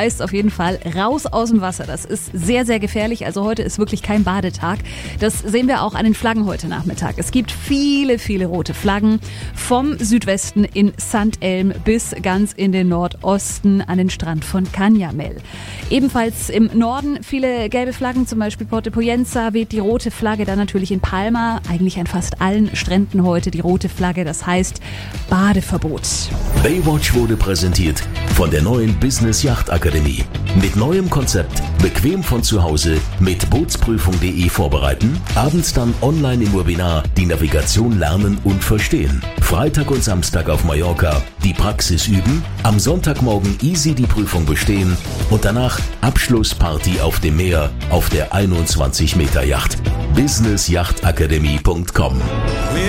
heißt auf jeden Fall raus aus dem Wasser. Das ist sehr, sehr gefährlich. Also heute ist wirklich kein Badetag. Das sehen wir auch an den Flaggen heute Nachmittag. Es gibt viele, viele rote Flaggen vom Südwesten in St. Elm bis ganz in den Nordosten an den Strand von Canyamel. Ebenfalls im Norden viele gelbe Flaggen, zum Beispiel Porto Poyenza weht die rote Flagge, dann natürlich in Palma, eigentlich an fast allen Stränden heute die rote Flagge, das heißt Badeverbot. Baywatch wurde präsentiert von der neuen Business Yacht Akademie. Mit neuem Konzept, bequem von zu Hause, mit Bootsprüfung.de vorbereiten, abends dann online im Webinar die Navigation lernen und verstehen. Freitag und Samstag auf Mallorca die Praxis üben, am Sonntagmorgen easy die Prüfung bestehen und danach Abschlussparty auf dem Meer auf der 21 Meter Yacht. businessyachtakademie.com